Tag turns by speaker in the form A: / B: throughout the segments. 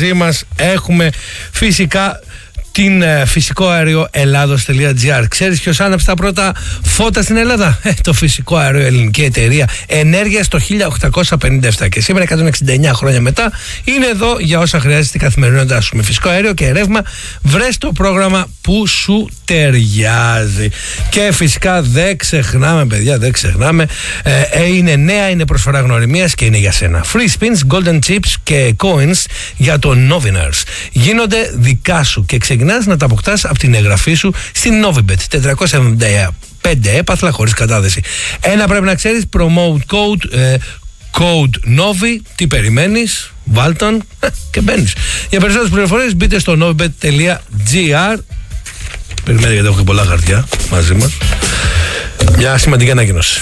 A: μαζί μας έχουμε φυσικά την φυσικό αέριο Ελλάδος.gr. Ξέρεις ποιος άναψε τα πρώτα φώτα στην Ελλάδα? Το φυσικό αέριο, ελληνική εταιρεία ενέργειας, το 1857. Και σήμερα, 169 χρόνια μετά, είναι εδώ για όσα χρειάζεται στην καθημερινότητά σου. Με φυσικό αέριο και ρεύμα, βρες το πρόγραμμα που σου ταιριάζει. Και φυσικά δεν ξεχνάμε, παιδιά, δεν ξεχνάμε. Είναι νέα, είναι προσφορά γνωριμίας και είναι για σένα. Free spins, golden chips και coins για το Novinars. Γίνονται δικά σου και ξεκινάς να τα αποκτάς από την εγγραφή σου στην Novibet. 475 έπαθλα χωρίς κατάθεση. Ένα πρέπει να ξέρεις, promote code Novi. Τι περιμένεις? Βάλτον και μπαίνεις. Για περισσότερες πληροφορίες μπείτε στο novibet.gr. Περιμένετε, γιατί έχω και πολλά χαρτιά μαζί μας. Μια σημαντική ανακοίνωση.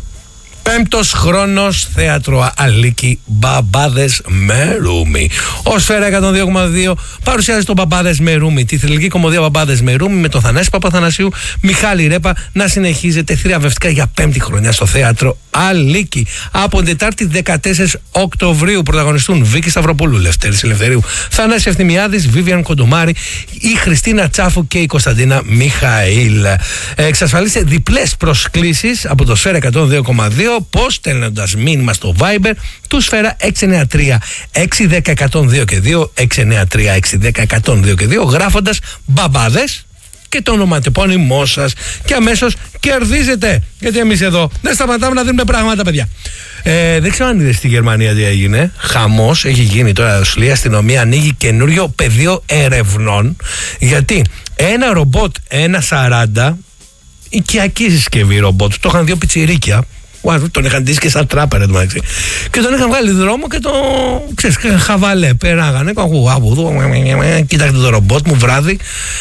A: 5ος χρόνος θέατρο Αλίκη, Μπαμπάδες με Ρούμι. Ο Σφαίρα 102,2 παρουσιάζει τον Μπαμπάδες με Ρούμι, τη θρυλική κομμωδία Μπαμπάδες με Ρούμι, με τον Θανάση Παπαθανασίου, Μιχάλη Ρέπα, να συνεχίζεται θριαμβευτικά για 5η χρονιά στο θέατρο Αλίκη. Από την Τετάρτη 14 Οκτωβρίου πρωταγωνιστούν Βίκη Σταυροπούλου, Λευτέρης Ελευθερίου, Θανάση Ευθυμιάδης, Βίβιαν Κοντομάρη, η Χριστίνα Τσάφου και η Κωνσταντίνα Μιχαήλ. Εξασφαλίστε διπλές προσκλήσεις από το Σφαίρα 102,2. Πώς? στέλνοντας μήνυμα στο Viber του Σφαίρα 693 610 102 και 2, 693 610 102 και 2, γράφοντας Μπαμπάδες και το ονοματεπώνυμό σας, και αμέσως κερδίζετε. Γιατί εμείς εδώ δεν σταματάμε να δίνουμε πράγματα, παιδιά. Δεν ξέρω αν είδες στη Γερμανία τι έγινε. Χαμός έχει γίνει τώρα. Η αστυνομία ανοίγει καινούριο πεδίο ερευνών, γιατί ένα ρομπότ 1,40, οικιακή συσκευή ρομπότ, το είχαν δύο πιτσιρίκια. Τον είχαν ντύσει και σαν τράπερ, εντωμεταξύ. Και τον είχαν βγάλει δρόμο και το, ξέρεις, χαβαλέ. Περάγανε. Κοίταξτε το ρομπότ μου βράδυ.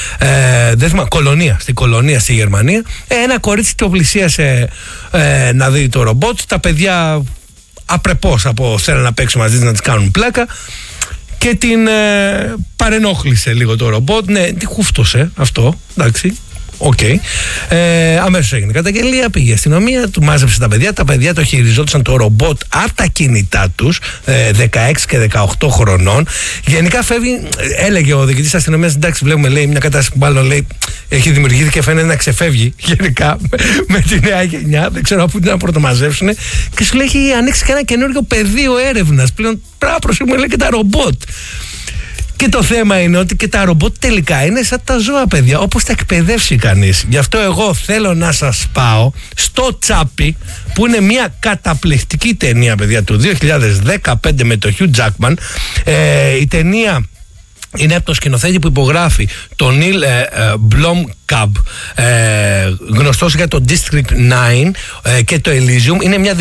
A: Δεν θυμάμαι, κολονία. Στην κολονία στη Γερμανία. Ένα κορίτσι το πλησίασε να δει το ρομπότ. Τα παιδιά απρεπώς θέλουν να παίξουν μαζί της, να της κάνουν πλάκα. Και την παρενόχλησε λίγο το ρομπότ. Ναι, τη χούφτωσε αυτό. Εντάξει. Οκ. Αμέσως έγινε καταγγελία, πήγε η αστυνομία, του μάζεψε τα παιδιά. Τα παιδιά το χειριζόντουσαν το ρομπότ από τα κινητά τους, 16 και 18 χρονών. Γενικά φεύγει, έλεγε ο διοικητής της αστυνομίας, εντάξει, βλέπουμε, λέει, μια κατάσταση που μάλλον, λέει, έχει δημιουργηθεί και φαίνεται να ξεφεύγει γενικά με τη νέα γενιά. Δεν ξέρω από πού να πρωτομαζεύσουν. Και σου λέει, έχει ανοίξει και ένα καινούργιο πεδίο έρευνας. Πλέον πράγμα, λέει, και τα ρομπότ. Και το θέμα είναι ότι και τα ρομπότ τελικά είναι σαν τα ζώα, παιδιά, όπως τα εκπαιδεύσει κανείς. Γι' αυτό εγώ θέλω να σας πάω στο Τσάπι, που είναι μια καταπληκτική ταινία, παιδιά, του 2015 με το Hugh Jackman. Η ταινία είναι από το σκηνοθέτη που υπογράφει, τον Νίλ Blomkamp, γνωστός για το District 9 και το Elysium. Είναι μια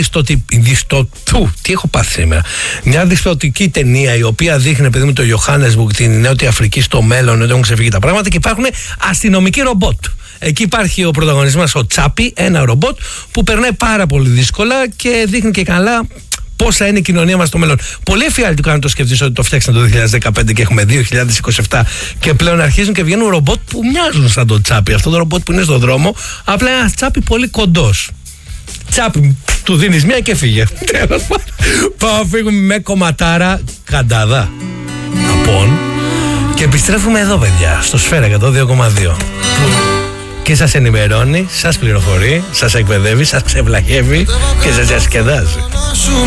A: μια δυστοπική ταινία, η οποία δείχνει, παιδί μου, το Johannesburg, την Νότια Αφρική στο μέλλον, ότι έχουν ξεφύγει τα πράγματα και υπάρχουν αστυνομικοί ρομπότ. Εκεί υπάρχει ο πρωταγωνιστής, ο Τσάπι, ένα ρομπότ που περνάει πάρα πολύ δύσκολα και δείχνει και καλά πώς θα είναι η κοινωνία μας στο μέλλον. Πολύ εφιάλτικο αν το σκεφτείς ότι το φτιάξαν το 2015 και έχουμε 2027 και πλέον αρχίζουν και βγαίνουν ρομπότ που μοιάζουν σαν το Τσάπι. Αυτό το ρομπότ που είναι στον δρόμο, απλά ένα Τσάπι πολύ κοντός. Τσάπι, του δίνεις μία και φύγε. Πάω, φύγουμε με κομματάρα καντάδα απόν και επιστρέφουμε εδώ, παιδιά, στο Σφαίρα 102,2. Και σας ενημερώνει, σας πληροφορεί, σας εκπαιδεύει, σας ξεβλαχεύει και σας διασκεδάζει.